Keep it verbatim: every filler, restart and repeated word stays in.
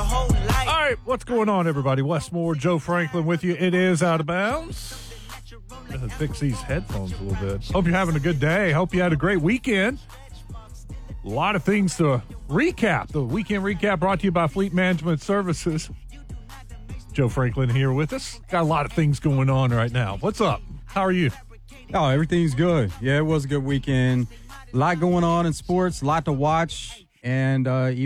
whole life. All right, what's going on, everybody? Wes Moore, Joe Franklin with you. It is Out of Bounds. Gotta fix these headphones a little bit. Hope you're having a good day. Hope you had a great weekend. A lot of things to recap. The weekend recap brought to you by Fleet Management Services. Joe Franklin here with us. Got a lot of things going on right now. What's up? How are you? Oh, everything's good. Yeah, it was a good weekend. A lot going on in sports, a lot to watch, and uh,